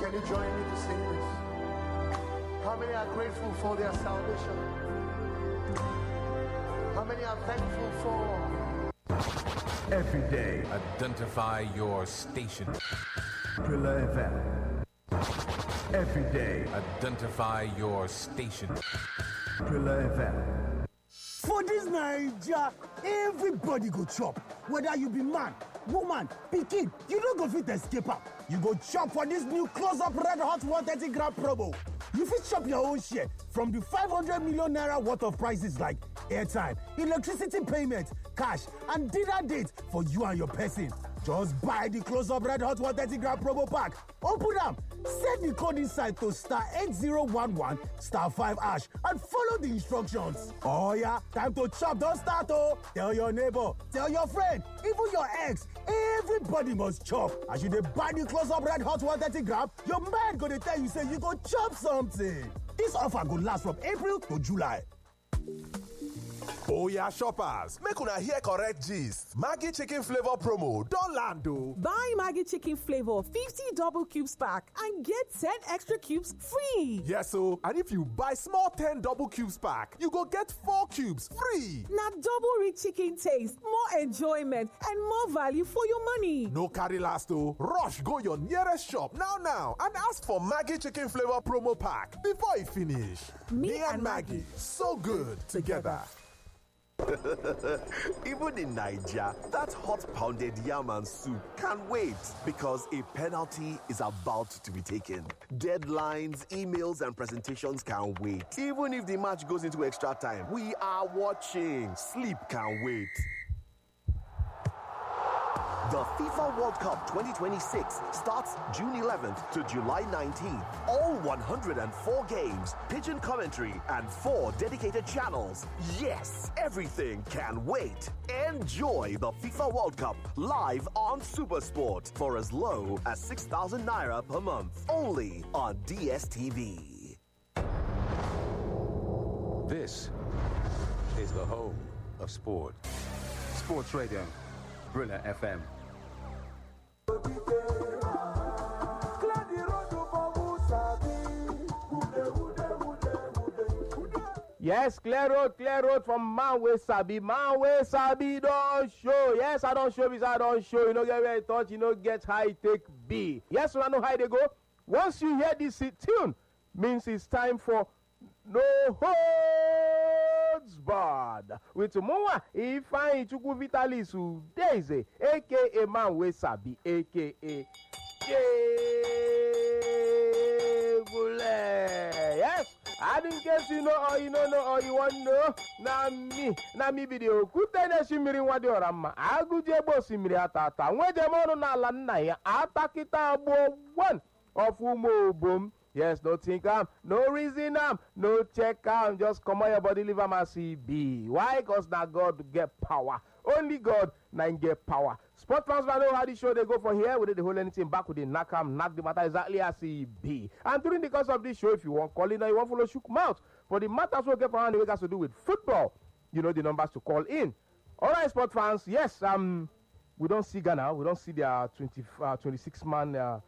Can you join me to sing this? How many are grateful for their salvation? How many are thankful for? Every day. Identify your station. Thriller FM. Every day. Identify your station. Thriller FM. For this Naija, everybody go chop. Whether you be man, woman, pikin, you no go fit escape am. You go chop for this new close-up red hot 130-gram promo. You fit chop your own share from the 500 million naira worth of prices like airtime, electricity payment, cash, and dinner date for you and your person. Just buy the close-up red hot 130-gram promo pack. Open am, set the code inside to star 8011 star 5 hash and follow the instructions. Oh yeah, time to chop, don't start oh. Tell your neighbor, tell your friend, even your ex, everybody must chop. As you dey buy the close-up red hot 130-gram, your mind go dey tell you say you go chop something. This offer go last from April to July. Oya shoppers, make una hear correct gist. Maggi chicken flavor promo don land o. Buy Maggi chicken flavor 50 double cubes pack and get 10 extra cubes free. Yes o, and if you buy small 10 double cubes pack, you go get 4 cubes free. Na double rich chicken taste, more enjoyment and more value for your money. No carry last o, rush go your nearest shop now and ask for Maggi chicken flavor promo pack before e finish. Me and Maggi, so good together. Even in Nigeria, that hot pounded yam and soup can't wait because a penalty is about to be taken. Deadlines, emails, and presentations can't wait. Even if the match goes into extra time, we are watching. Sleep can't wait. The FIFA World Cup 2026 starts June 11th to July 19th. All 104 games, pigeon commentary, and 4 dedicated channels. Yes, everything can wait. Enjoy the FIFA World Cup live on SuperSport for as low as 6,000 naira per month. Only on DSTV. This is the home of sport. Sports Radio, Thriller FM. Yes, clear road from man wey sabi don show. Yes, I don't show because I don't show. You know get where I touch, you know get how it take be. Yes, I know how they go. Once you hear this tune, means it's time for No Holds Barred with Muwa Ifeanyi Chukwu Vitalis Udeze, aka man wey sabi, aka Jebule. Yes. And in case you know or you don't know or you want to know, na me video. Kutene shimiri wadi orama. Aguje bo simiri atata. Mweje mono na la nna ya. Atakita abo one of umo boom. Yes, no think no reason no check just come on your body, leave am as he be. Why? Because now God get power. Only God now get power. Sport fans know how the show they go from here. We did the whole anything back with the knock the matter exactly as he be. And during the course of this show, if you want call in or you want follow shook mouth for the matters we get from hand, it has to do with football. You know the numbers to call in. All right, sport fans. Yes, we don't see Ghana. We don't see their 26 man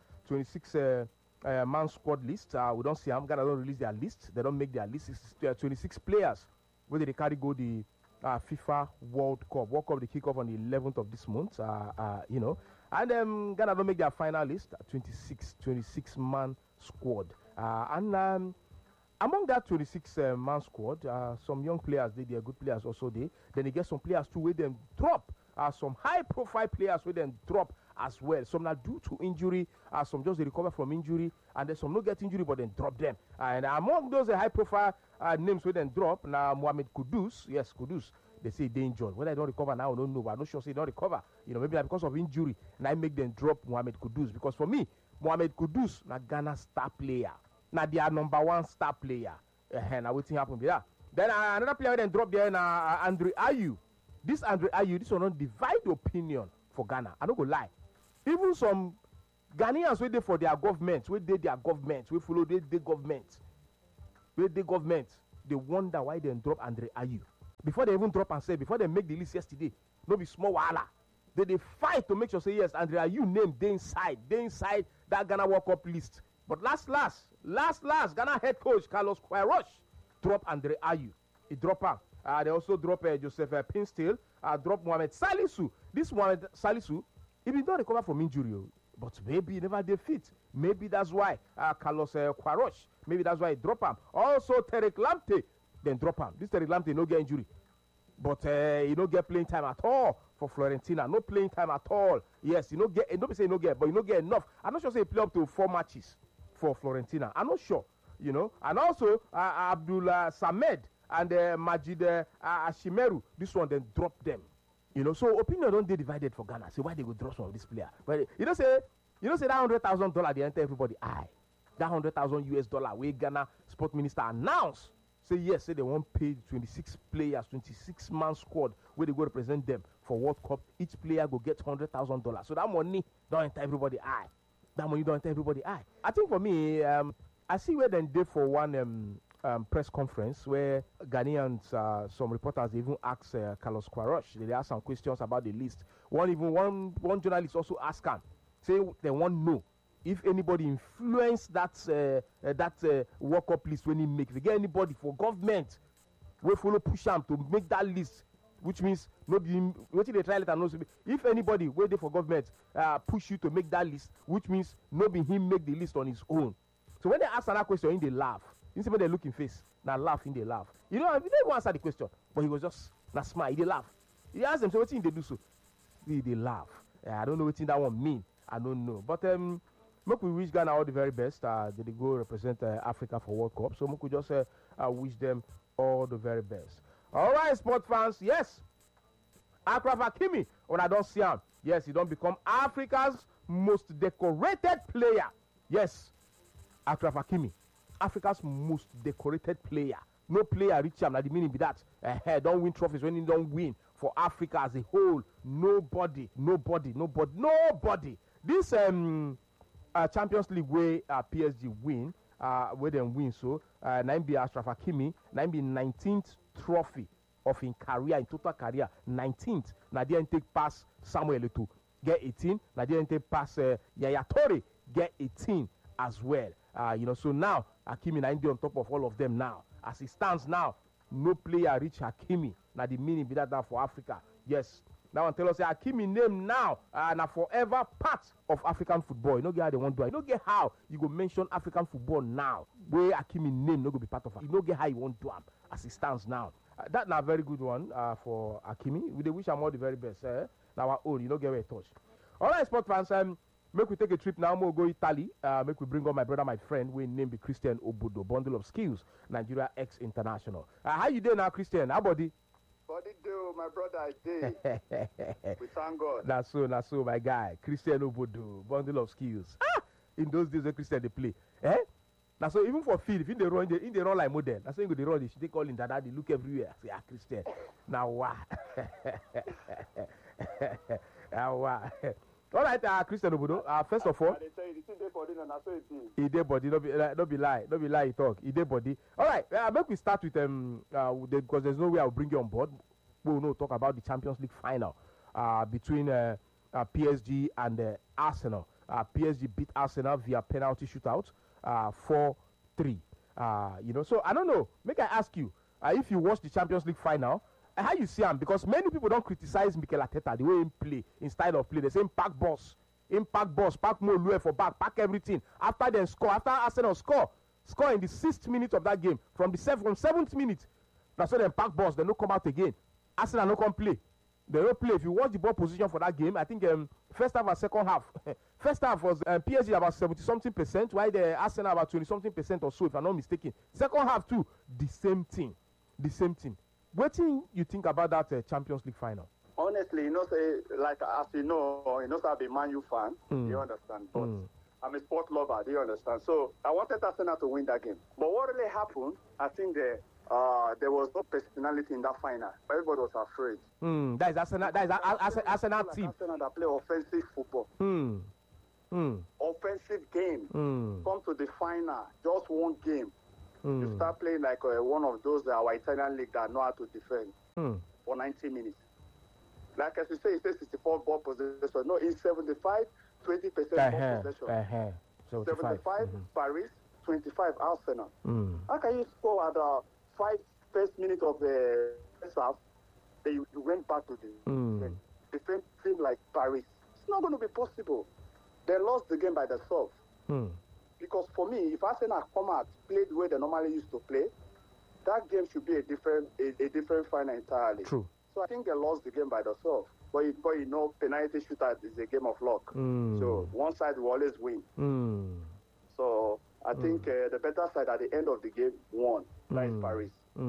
squad list. We don't see them. Ghana don't release their list. They don't make their list. It's 26 players where they carry go the FIFA World Cup. World Cup they kick off on the 11th of this month. You know, and Ghana don't make their final list. 26 man squad. And among that 26 man squad, some young players they are good players also they. Then they get some players too where them drop. Some high profile players where them drop as well. Some are due to injury, some just recover from injury, and then some no get injury but then drop them. And among those high profile names where then drop, now Mohamed Kudus, yes, Kudus, they say they injured. Whether they don't recover now, I don't know, but I'm not sure say they don't recover. You know, maybe because of injury, and I make them drop Mohamed Kudus. Because for me, Mohamed Kudus, na Ghana star player. Now they are number 1 star player. Now what's happened there? Then another player then drop there, Andre Ayew. This Andre Ayew, this will not divide opinion for Ghana. I don't go lie. Even some Ghanaians wait there for their government, we follow their government, they wonder why they drop Andre Ayew. Before they even drop and say, before they make the list yesterday, no be small wahala. They fight to make sure say yes, Andre Ayew name they inside that Ghana World Cup list. But last, Ghana head coach Carlos Queiroz drop Andre Ayew. He drop him. They also drop Joseph Pinstall. Drop Mohamed Salisu. This Mohamed Salisu, he did not recover from injury, but maybe he never did fit. Maybe that's why Carlos Queiroz, maybe that's why he drop him. Also, Tariq Lamptey, then drop him. This Tariq Lamptey no get injury, but he no get playing time at all for Florentina. No playing time at all. Yes, he no get. Nobody say no get, but he no get enough. I'm not sure say he play up to 4 matches for Florentina. I'm not sure, And also Abdullah Samed and Majid Ashimeru. This one then drop them. So opinion don't they divided for Ghana. So why they go drop some of this player? But say that $100,000 they enter everybody eye. That $100,000 where Ghana sport minister announced. Say yes, say they won't pay 26 players, 26-man squad where they go represent them for World Cup. Each player go get $100,000. So that money don't enter everybody eye. I think for me, I see where they did for one press conference where Ghanaians, some reporters even asked Carlos Queiroz. They asked some questions about the list. One journalist also asked him, say they want to know if anybody influenced that World Cup list when he make. If you get anybody for government, we follow push him to make that list, which means nobody. What they try let them know. If anybody waiting for government push you to make that list, which means nobody him make the list on his own. So when they ask that question, they laugh. Instead when they look in face, now laughing they laugh. He didn't answer the question, but he was just not smile. He laugh. He asked them, so what thing they do so? They laugh. I don't know what thing that one mean. I don't know. But make we wish Ghana all the very best. They go represent Africa for World Cup. So make we just wish them all the very best. All right, sport fans. Yes, Achraf Hakimi. When I don't see him, yes, he don't become Africa's most decorated player. Yes, Achraf Hakimi, Africa's most decorated player. No player reach him. Now the meaning be that don't win trophies when he don't win for Africa as a whole. Nobody. This Champions League where PSG win, where they win so, 9 be Achraf Hakimi, 9 be 19th trophy of in career, in total career, 19th. Now they take pass Samuel Eto'o, get 18. Now they take pass Yaya Toure, get 18 as well. So now Hakimi na on top of all of them now. As it stands now, no player reach Hakimi. Now the meaning be that now for Africa. Yes. Now tell us Hakimi name now na forever part of African football. You know get how they want to do it. You know get how you go mention African football now. Where Hakimi name no go be part of it. You know get how you want to do it as it stands now. That na very good one for Hakimi. We wish him all the very best. Now our own, you know get where it touch. All right, sport fans. Make we take a trip now. We'll go Italy. Make we bring on my brother, my friend. We name be Christian Obodo, bundle of skills, Nigeria X International. How you doing now, Christian? How body? Body do, my brother, I did. We thank God. That's so, my guy. Christian Obodo, bundle of skills. In those days when Christian they play. Now so even for field, if they run like model. That's when they run, they should take all in that they look everywhere. Say, Christian. Now what? Now what? All right, Christian Obodo. First of all, he did body. Don't be lie. He talk. He did body. All right. Make we start with because there's no way I'll bring you on board. We will not talk about the Champions League final between PSG and Arsenal. PSG beat Arsenal via penalty shootout, 4-3. So I don't know. Make I ask you if you watch the Champions League final. How you see him? Because many people don't criticize Mikel Arteta the way he play, in style of play. They say pack boss, pack more for back, pack everything. After then score, after Arsenal score in the 6th minute of that game, from 7th minute, that's why they pack boss. They don't come out again. Arsenal no come play. They don't play. If you watch the ball position for that game, I think first half and second half. First half was PSG about 70-something%, while the Arsenal about 20-something% or so, if I'm not mistaken. Second half too, the same thing. What do you think about that Champions League final? Honestly, like as you know, I'm a Man U fan. You understand? But I'm a sport lover. Do you understand? So I wanted Arsenal to win that game. But what really happened? I think there was no personality in that final. Everybody was afraid. That is Arsenal. That is Arsenal team. Arsenal that play offensive football. Offensive game. Come to the final, just one game. You start playing like one of those our Italian league that know how to defend for 90 minutes. Like as you say, it says 64 ball possession. No, it's 75, 20% ball possession. 75 Paris, 25 Arsenal. How can you score at the first minute of the first half? Then you went back to the defense team like Paris. It's not going to be possible. They lost the game by themselves. Because for me, if Arsenal come out, play the way they normally used to play, that game should be a different final entirely. True. So I think they lost the game by themselves. But you know, penalty shootout is a game of luck. So one side will always win. So I think the better side at the end of the game won. That is Paris.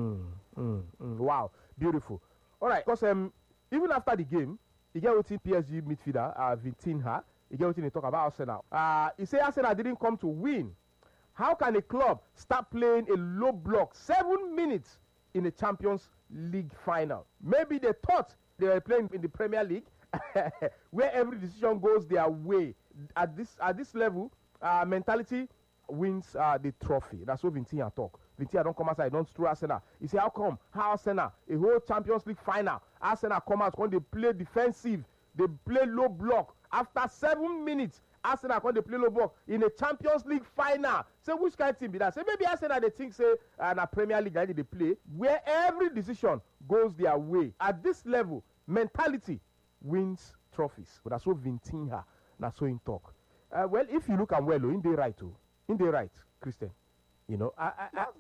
Wow, beautiful. All right, because even after the game, you get what PSG midfielder Vitinha, you get what he talk about Arsenal. He say Arsenal didn't come to win. How can a club start playing a low block 7 minutes in a Champions League final? Maybe they thought they were playing in the Premier League, where every decision goes their way. At this level, mentality wins the trophy. That's what Vitinha talk. Vitinha don't come outside, don't throw Arsenal. He say, how come? How Arsenal? A whole Champions League final. Arsenal come out when they play defensive, they play low block. After 7 minutes, Arsenal when they play low block in a Champions League final. So which kind of team be that? Say maybe Arsenal they think say a Premier League that they play where every decision goes their way. At this level, mentality wins trophies. But that's what Vitinha, that's what in talk. Well, if you look at well, in the right too, in the right, Christian. You know, that's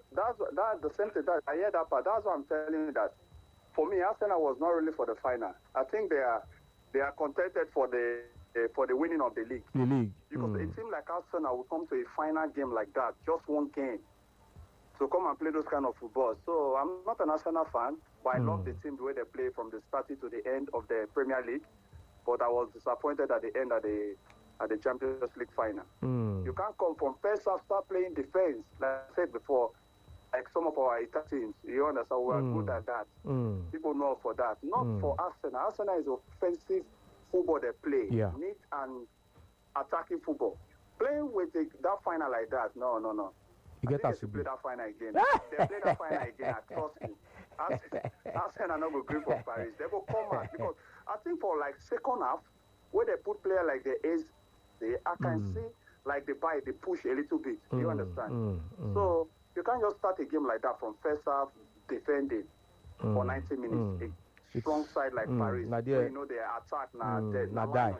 the same thing. That I hear that part. That's what I'm telling you. That for me, Arsenal was not really for the final. I think they are contented for the winning of the league. The league. Because it seems like Arsenal will come to a final game like that, just one game, to come and play those kind of football. So I'm not an Arsenal fan, but I love the team the way they play from the starting to the end of the Premier League. But I was disappointed at the end of the Champions League final. You can't come from first half, start playing defense, like I said before, like some of our Italian teams. You understand? We are good at that. People know for that. Not for Arsenal. Arsenal is offensive football they play. Neat and attacking football. Playing with that final like that, no. You get us to play that final again. They play that final again, trust me. Arsenal not go grip for Paris. They will come out because I think for like second half, where they put player like the Ace, I can see like they push a little bit. You understand? So you can't just start a game like that from first half defending for 90 minutes. A strong side like Paris, where you know they attack now, die.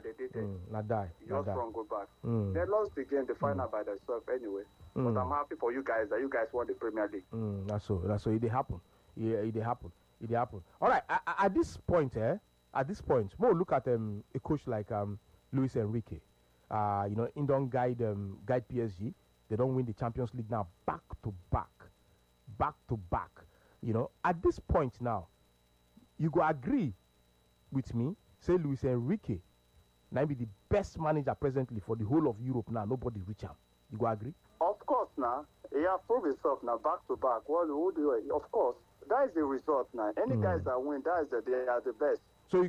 Just strong go back. They lost the game, the final by themselves anyway. But I'm happy for you guys that you guys won the Premier League. That's so. It did happen. Yeah, it did happen. All right. At this point, more look at a coach like Luis Enrique. You know, he don't guide PSG. They don't win the Champions League now, back to back. You know, at this point now, you go agree with me. Say Luis Enrique now be the best manager presently for the whole of Europe now. Nobody reach him. You go agree? Of course, now he has proved himself now back to back. Well, who do it? Of course, that is the result now. Any guys that win, they are the best. So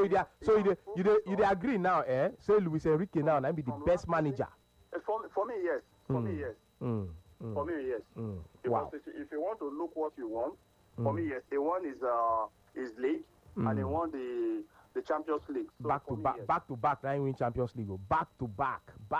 you agree now, eh? Say Luis Enrique now be the best manager. For me, yes. For me, yes. Because if you want to look what you want, for me, yes. He won his league and he won the Champions League. So back to back. Now he win Champions League. Back to back.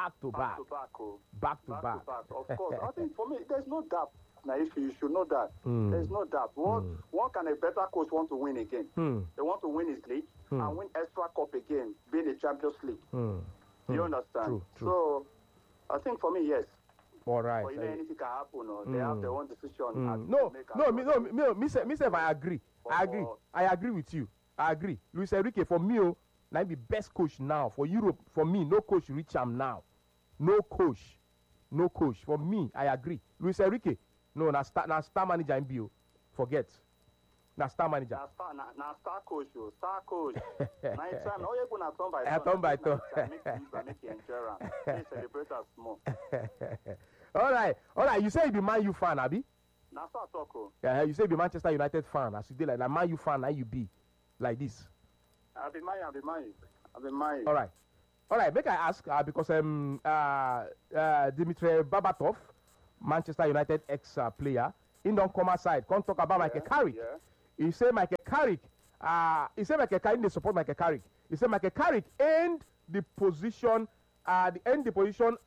Of course. I think for me, there's no doubt. Now, if you should know that, there's no doubt. What can a better coach want to win again? They want to win his league and win extra cup again, being the Champions League. You understand? True. So, I think for me, yes. All right. But anything can happen. They have their own decision. Me, I agree. I agree with you. I agree. Luis Enrique, for me, now be best coach now. For Europe, for me, no coach reach him now. No coach. For me, I agree. Luis Enrique, no, na star manager in BO. Forget. Na star manager. Na star coach. Star coach. Now you try. No, you're gonna turn by turn. Turn by turn. Make you enjoy them. They celebrate us more. All right. You say you be Man U fan, Abi? Na so I talk. Yeah, you say you be Manchester United fan. As you did like Man U fan, now you be like this. I be Man U. All right. Make I ask because Dimitri Berbatov, Manchester United ex-player, he don't come outside. Come talk about Michael Carrick. He say Michael Carrick. They support Michael Carrick. He say Michael Carrick end the position and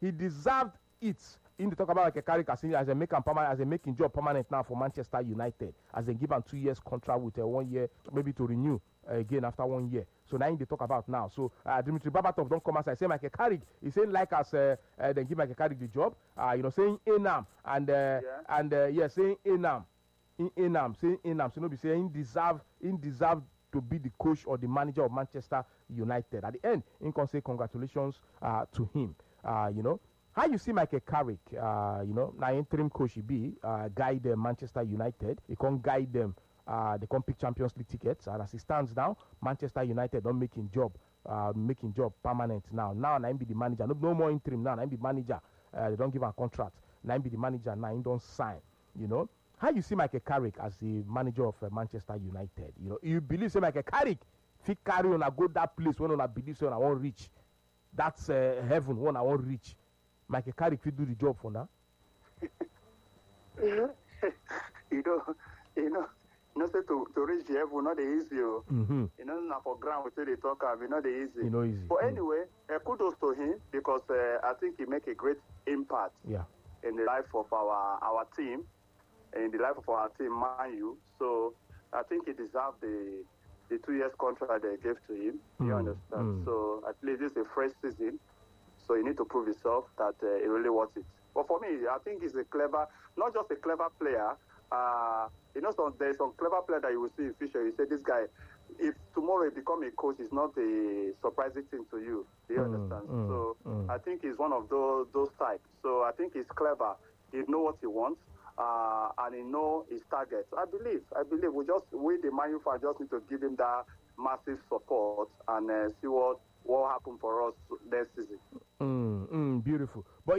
he deserved it. In the talk about like a Carrick as a making permanent, as a making job permanent now for Manchester United, as they give him 2 years contract with 1 year, maybe to renew again after 1 year. So now they talk about now. So Dimitri Berbatov don't come outside say Michael Carrick. He saying like us then give Michael Carrick the job. Saying Enam and saying Enam, saying Enam. So no be saying deserve to be the coach or the manager of Manchester United. At the end, in can say congratulations to him. How you see Michael Carrick, now interim coach he be, guide Manchester United. He can't guide them, they can't pick Champions League tickets. And as it stands now, Manchester United don't making job permanent now. Now I be the manager. No more interim now. I be manager. They don't give a contract. Now I be the manager. Now he don't sign. How you see Michael Carrick as the manager of Manchester United? You believe say Michael Carrick fit carry on a go that place when on a believe so on I won't reach. That's heaven when I won't reach. Michael Carrick will do the job for now. Say to reach the heaven, not the easy. Not for ground, we say they talk, not the easy. Easy. But anyway, kudos to him because I think he make a great impact in the life of our team, in the life of our team, Man U. So I think he deserved the 2 years contract they gave to him. You understand? So at least it's a fresh season. So you need to prove yourself that it really worth it. But for me, I think he's a clever, not just a clever player. There's some clever player that you will see in future. You say this guy, if tomorrow he become a coach, it's not a surprising thing to you. Do you understand? So I think he's one of those types. So I think he's clever. He know what he wants, and he know his target. I believe we the Man U fans just need to give him that massive support and see what happened for us next season. Beautiful. But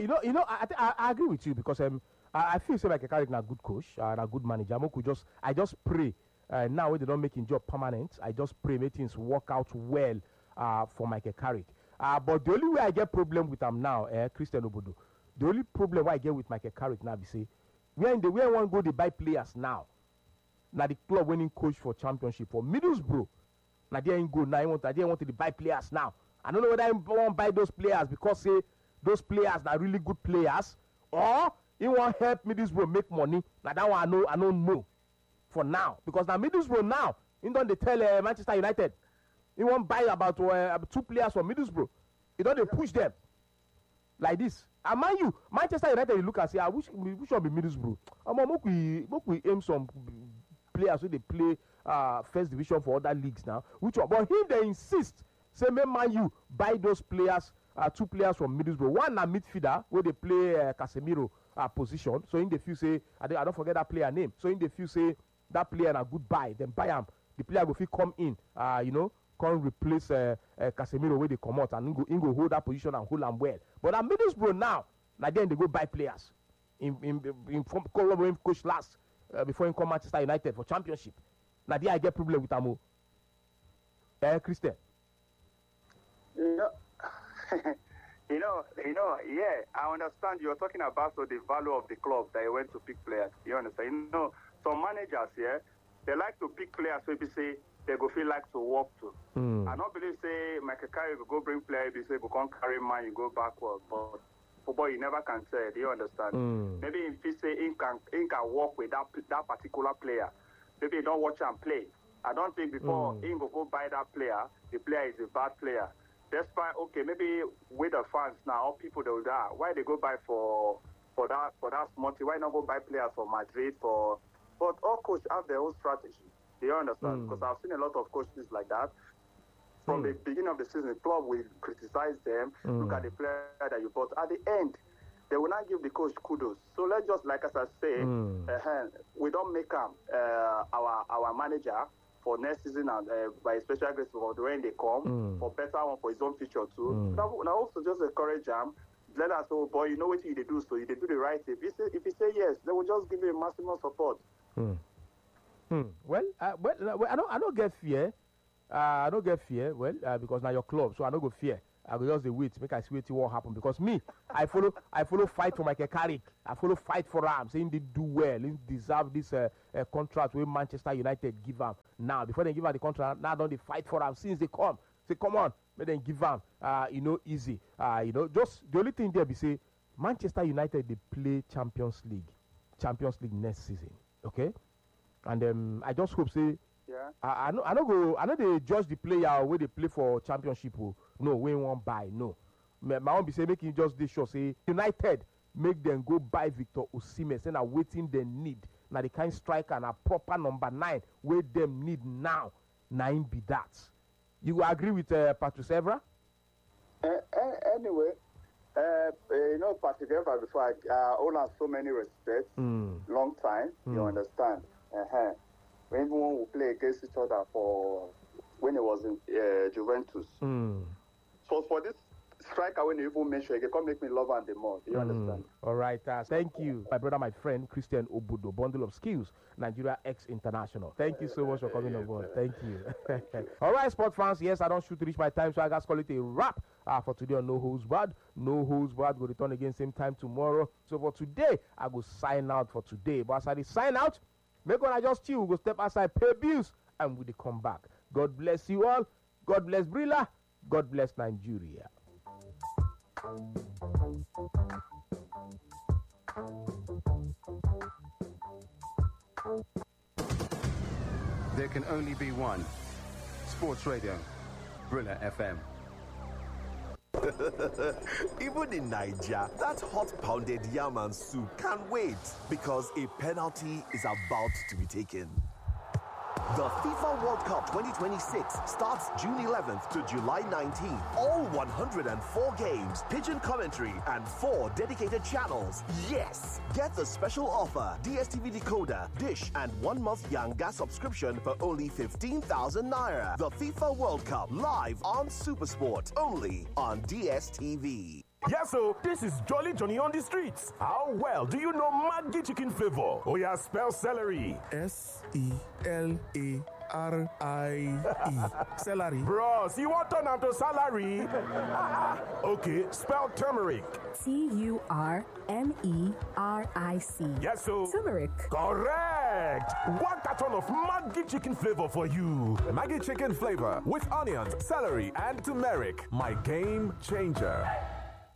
I agree with you because I feel so like a Carrick a good coach and a good manager. I just pray now when they don't make his job permanent. I just pray make things work out well for Michael Carrick. But the only way I get problem with him now, Christian Obodo, the only problem I get with Michael Carrick now be say where one go they buy players now. Now the club winning coach for championship for Middlesbrough. Now they ain't good. Now they want to buy players now. I don't know whether I want to buy those players because say those players are really good players, or he want to help Middlesbrough make money. Now that one I don't know for now because now Middlesbrough now he don't they tell Manchester United he want to buy about 2 players from Middlesbrough. He don't they push them like this. And mind you, Manchester United you look and say, which should be Middlesbrough? We aim some players who they play first division for other leagues now. But he they insist say Man U buy those players, 2 players from Middlesbrough. One a midfielder where they play Casemiro position. So in the few say I don't forget that player name. So in the few say that player a good buy, then buy him. The player go fit come in, come replace Casemiro where they come out and he go hold that position and hold them well. But at Middlesbrough now then they go buy players. In coach last before he come Manchester United for championship. Now there I get problem with Amo. Christian. I understand you're talking about the value of the club that you went to pick players. You understand? Some managers here, they like to pick players so they say they go feel like to walk to. I don't believe say Michael Carrick will go bring players, they say go can't carry man, you go backward. But football you never can say, do you understand? Maybe if he say he can walk with that particular player, maybe he don't watch and play. I don't think before he go buy that player, the player is a bad player. Despite maybe with the fans now, people they will die. Why they go buy for that money? Why not go buy players for Madrid but all coaches have their own strategy. Do you understand? Because I've seen a lot of coaches like that. From the beginning of the season, the club will criticize them, look at the player that you bought. At the end, they will not give the coach kudos. So let's just, like as I say, we don't make our manager for next season and by special grace for when they come for better one for his own future too. Now also just encourage him. Let us know, boy, you know what you do, so you do the right thing. If he say yes, they will just give him maximum support. Well, I don't get fear. I don't get fear. Well, because now your club, so I don't go fear. I will just wait, make I see what happen. Because me, I follow fight for Michael Carrick. I follow fight for him, saying they do well, he deserve this contract where Manchester United give him. Now, before they give him the contract, now don't they fight for him since they come. Say, come on, make them give am, easy. Just the only thing there be say, Manchester United, they play Champions League next season, okay? And I just hope, say, Yeah. I know they judge the player where they play for championship. No, we won't buy. No, my own be say make you just this sure say United make them go buy Victor Osimhen. Say now waiting they need. Now the kind striker and a proper number 9 where them need now. 9 be that. You agree with Patrice Evra? Anyway, Patrick Evra before I owe him so many respects. Long time, you understand. Even when we play against each other when he was in Juventus. So for this striker, when you even mention, it can make me love him the more. Do you understand? All right. Thank you, my brother, my friend, Christian Obudo, Bundle of Skills, Nigeria X-International. Thank you so much for coming on board. Thank you. All right, sport fans. Yes, I don't shoot to reach my time, so I got to call it a wrap for today on No Holds Barred. No Holds Barred will return again same time tomorrow. So for today, I will sign out for today. But as I sign out, make one I just chill. We'll go step aside, pay bills, and we'll come back. God bless you all. God bless Brilla. God bless Nigeria. There can only be one. Sports Radio, Brilla FM. Even in Nigeria, that hot pounded yam and soup can't wait because a penalty is about to be taken. The FIFA World Cup 2026 starts June 11th to July 19th. All 104 games, pigeon commentary, and 4 dedicated channels. Yes! Get the special offer, DSTV decoder, dish, and 1 month Yanga subscription for only 15,000 Naira. The FIFA World Cup live on Supersport, only on DSTV. Yes, so this is Jolly Johnny on the streets. How well do you know Maggi chicken flavor? Oh yeah, spell celery. Celery. Celery. Bros, you want turn to salary? Okay, spell turmeric. Turmeric. Yes, so turmeric. Correct. 1 carton of Maggi chicken flavor for you. Maggi chicken flavor with onions, celery, and turmeric. My game changer.